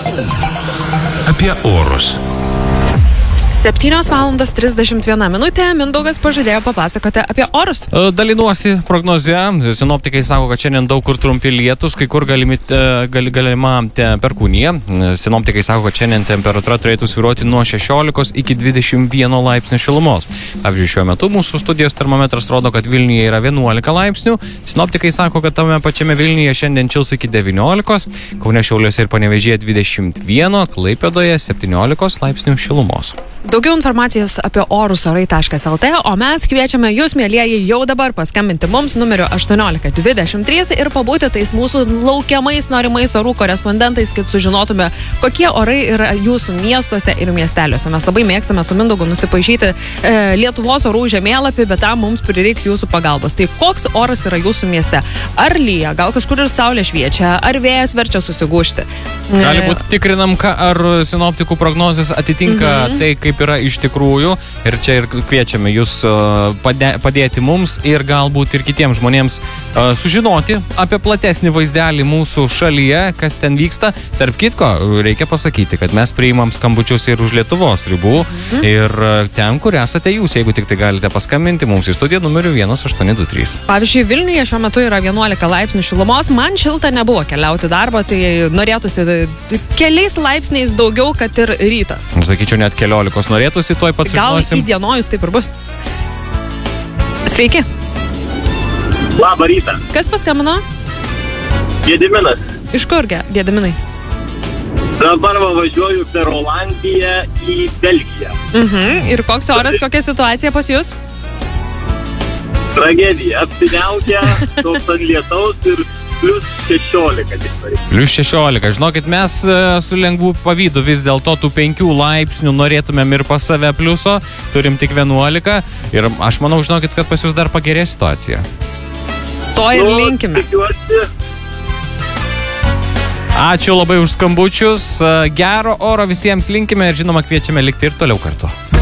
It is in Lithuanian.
Apie orus. 7:31 minutė. Mindaugas pažadėjo papasakoti apie orus. Dalinuosi prognoze. Sinoptikai sako, kad šiandien daug kur trumpi lietus, kai kur galima perkūnija. Sinoptikai sako, kad šiandien temperatūra turėtų svyruoti nuo 16 iki 21 laipsnių šilumos. Pavyzdžiui, šiuo metu mūsų studijos termometras rodo, kad Vilniuje yra 11 laipsnių. Sinoptikai sako, kad tame pačiame Vilniuje šiandien šils iki 19, Kaune, Šiauliuose ir Panevėžyje 21, Klaipėdoje 17 laipsnių šilumos. Daugiau informacijos apie orus orai.lt, o mes kviečiame jūs, mielieji, jau dabar paskambinti mums numeriu 1823 ir pabūti tais mūsų laukiamais norimais orų korespondentais, kad sužinotume, kokie orai yra jūsų miestuose ir miesteliuose. Mes labai mėgstame su Mindaugu nusipaišyti Lietuvos orų žemėlapį, bet tam mums prireiks jūsų pagalbos. Tai koks oras yra jūsų mieste? Ar lyja, gal kažkur ir saulė šviečia, ar vėjas verčia susigūžti? Gali būti tikrinam, ar sinoptikų prognozės atitinka tai, kaip yra iš tikrųjų, ir čia ir kviečiame jūs padėti mums ir galbūt ir kitiems žmonėms sužinoti apie platesnį vaizdelį mūsų šalyje, kas ten vyksta. Tarp kitko, reikia pasakyti, kad mes priimam skambučius ir už Lietuvos ribų ir ten, kur esate jūs, jeigu tik tai galite paskambinti mums į studiją numeriu 1823. Pavyzdžiui, Vilniuje šiuo metu yra 11 laipsnių šilumos, man šilta nebuvo keliauti darbą, tai norėtųsi keliais laipsniais daugiau, kad ir rytas. Sakyčiau, net 15 norėtųsi, tuoj pats sužinosim. Gal įdienojus taip ir bus. Sveiki. Labą rytą. Kas paskambino? Gediminas. Iš kurgi, Gediminai? Dabar važiuoju per Olandiją į Belgiją. Ir koks oras, kokia situacija pas jūs? Tragedija. Apsiniaukia, toks ant lietaus ir +16 tik. +16. Žinokit, mes su lengvu pavydu vis dėlto tų 5 laipsnių norėtumėm ir pas save pliuso, turim tik 11 ir aš manau, žinokit, kad pas jūs dar pagerės situacija. To ir linkime. Ačiū labai už skambučius, gero oro visiems linkime ir žinoma kviečiame likti ir toliau kartu.